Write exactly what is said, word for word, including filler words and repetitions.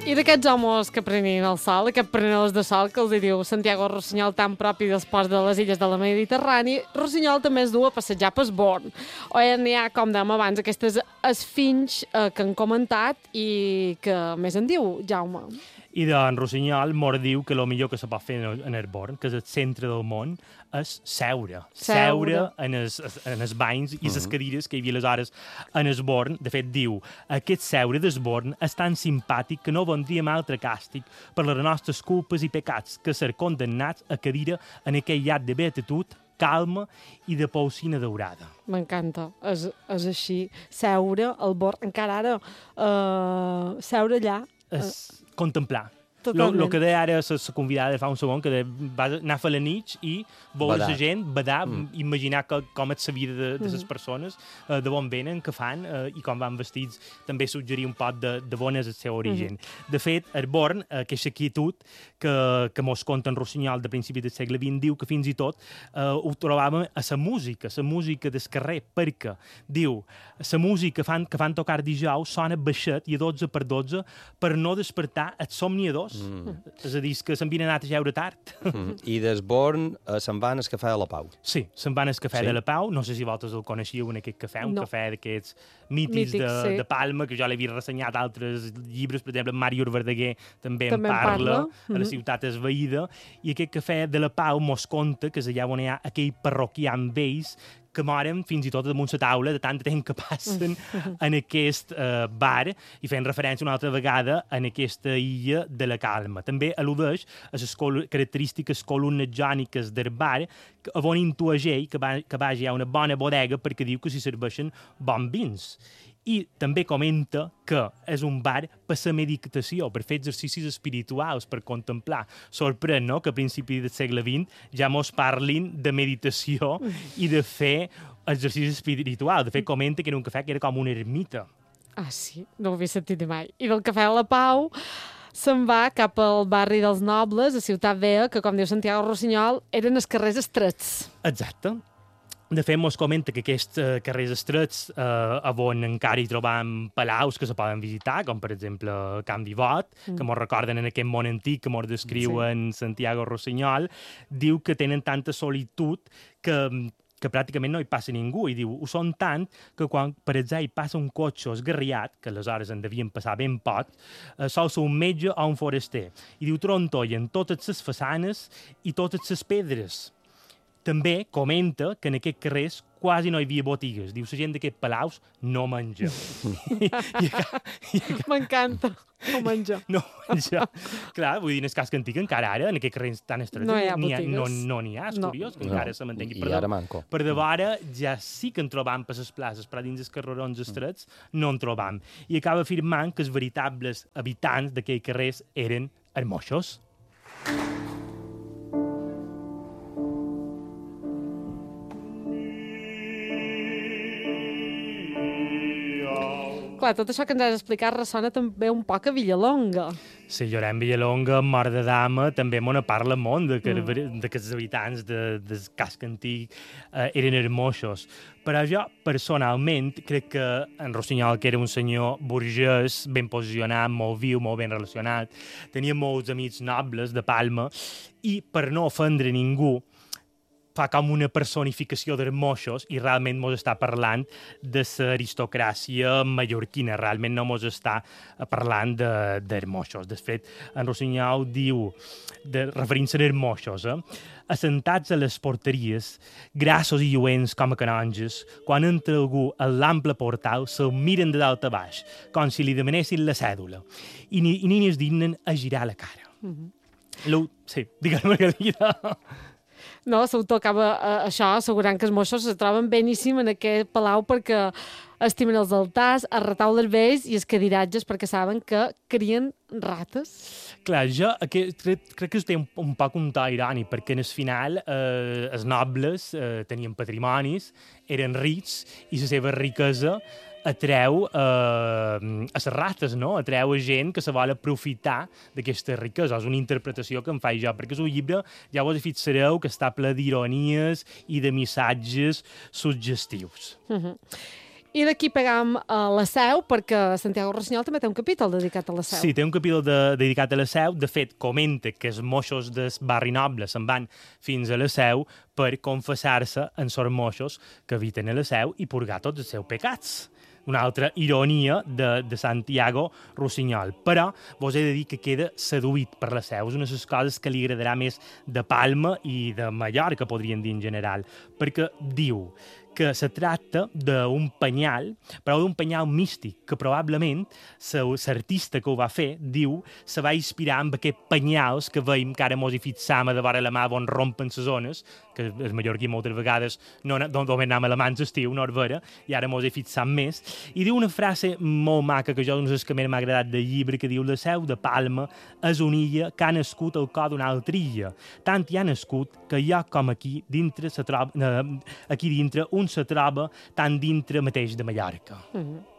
I d'aquests homes que prenien el sol, aquests prenedors de sol, que els diu Santiago Rossinyol, tan propi dels ports de les illes de la Mediterrani, Rossinyol també es du a passejar per Born. O n'hi ha, com dèiem abans, aquestes esfinx eh, que han comentat i que més en diu, Jaume. I d'en Rossinyol mos diu que el millor que se pot fer en el Born, que és el centre del món, és seure. Seure, seure en, els, en els banys i les cadires que hi havia aleshores en el Born. De fet, diu, aquest seure del Born és tan simpàtic que no vendríem altre càstig per les nostres culpes i pecats que ser condemnats a cadira en aquell llat de beatitud, calma i de polsina daurada. M'encanta, és, és així. Seure, al Born, encara ara, uh, seure allà... És contemplar. Totalment. El que deia ara la convidada fa un segon, que de, vas anar a fer la nit i veure la gent, badar, mm. imaginar que, com és la vida de, de les persones, eh, de on venen, què fan eh, i com van vestits, també suggerir un poc de, de on és el seu origen. Mm. De fet, el Born, eh, aquesta quietud que, que mos conta en Rossinyol de principi del segle vint, diu que fins i tot eh, ho trobàvem a la música, la música del carrer, perquè, diu, la música fan, que fan tocar dijous sona baixet i a dotze per dotze per no despertar els somniadors. Mm. És a dir, que se'n havien anat a jeure tard. Mm. I des Born eh, se'n van al Cafè de la Pau. Sí, se'n van al Cafè sí. de la Pau. No sé si vosaltres el coneixíeu en aquest cafè, un no. cafè d'aquests mítics, mítics de, sí. de Palma, que jo l'he vist ressenyat altres llibres, per exemple, Màrius Verdaguer també, també en parla, parla. Mm-hmm. A la ciutat esveïda, i aquest Cafè de la Pau mos conta que és allà on hi ha aquell parroquià amb ells que moren fins i tot damunt la taula de tant de temps que passen en aquest eh, bar, i fent referència una altra vegada en aquesta illa de la calma. També al·ludeix a les col característiques columnes jòniques del bar, on intueix ell que, va, que vagi a una bona bodega perquè diu que s'hi serveixen bons vins. I també comenta que és un bar per la meditació, per fer exercicis espirituals, per contemplar. Sorprèn, no?, que a principi del segle vint ja mos parlin de meditació i de fer exercicis espirituals. De fet, comenta que era un cafè que era com una ermita. Ah, sí? No ho havia sentit mai. I del Cafè de la Pau se'n va cap al barri dels Nobles, a Ciutat Vella, que, com diu Santiago Rossinyol, eren els carrers estrets. Exacte. De fet, mos comenta que aquests uh, carrers estrets uh, on encara hi trobam palaus que se poden visitar, com per exemple Can Vivot, mm. que mos recorden en aquest món antic que mos descriuen sí. Santiago Rossinyol, diu que tenen tanta solitud que que pràcticament no hi passa ningú, i diu, ho són tant que quan, per exemple, hi passa un cotxe esgarriat, que aleshores en devien passar ben poc, eh, sol ser un metge o un foraster, i diu, trontollen totes les façanes i totes les pedres. També comenta que en aquests carrers quasi no hi havia botigues. Diu, la gent d'aquests palaus no menja. M'encanta, no menja. No menja. Clar, vull dir, en el cas que antic, encara ara, en aquests carrers tan estrets, no hi ha botigues. No, no n'hi ha, és no. curiós, que no. encara se mantengui. I ara manco. Per de vora ja sí que en trobam per les places, però dins els carrerons estrets no en trobam. I acaba afirmant que els veritables habitants d'aquells carrers eren els moixos. Clar, tot això que ens has explicat ressona també un poc a Villalonga. Sí, Llorenç Villalonga, Mort de Dama, també m'ho parla molt de que, mm. de que els habitants de, del casc antic eh, eren hermosos. Però jo, personalment, crec que en Rossinyol, que era un senyor burgès, ben posicionat, molt viu, molt ben relacionat, tenia molts amics nobles de Palma, i per no ofendre ningú, fa com una personificació dels moixos i realment mos està parlant de l'aristocràcia mallorquina, realment no mos està parlant de, dels moixos. De fet, en Rossinyol diu, de, referint-se als moixos, eh, assentats a les porteries, grassos i lluents com a canonges, quan entra algú a l'ample portal, se'l miren de dalt a baix, com si li demanessin la cèdula, i ni, i ni es dignen a girar la cara. Mm-hmm. Lo, sí, digue'm, Margarida. No, l'autor acaba uh, això, assegurant que els moixos es troben beníssim en aquest palau perquè estimen els altars, els retaules vells i els cadiratges perquè saben que crien rates. Clar, jo crec, crec que té un, un poc un to irònic, perquè en el final eh, els nobles eh, tenien patrimonis, eren rics i la seva riquesa atreu eh, a les rates, no? Atreu a gent que se vol aprofitar d'aquesta riquesa. És una interpretació que em faig jo, perquè és un llibre, ja vos fixareu, que està ple d'ironies i de missatges suggestius. Uh-huh. I d'aquí pegam a la Seu, perquè Santiago Rossinyol també té un capítol dedicat a la Seu. Sí, té un capítol de, dedicat a la Seu. De fet, comenta que els moixos del barri noble se'n van fins a la Seu per confessar-se en els moixos que habiten a la Seu i purgar tots els seus pecats. Una altra ironia de, de Santiago Rossinyol. Però vos he de dir que queda seduït per la Seu. És una de les coses que li agradarà més de Palma i de Mallorca, podríem dir en general, perquè diu que se tracta d'un penyal, però d'un penyal místic, que probablement l'artista que ho va fer, diu, se va inspirar amb aquests penyals que veiem que ara mos hi fixam a de vora la mà on rompen les zones, que el mallorquí moltes vegades no, no, només anem a la mans estiu, no és vera, i ara mos hi fixam més. I diu una frase molt maca, que jo no sé que més m'ha agradat del llibre, que diu: la Seu de Palma és una illa que ha nascut al cor d'una altra illa. Tant hi ha nascut que lloc com aquí dintre se troba, eh, aquí dintre un se troba tan dintre mateix de Mallorca. Mm-hmm.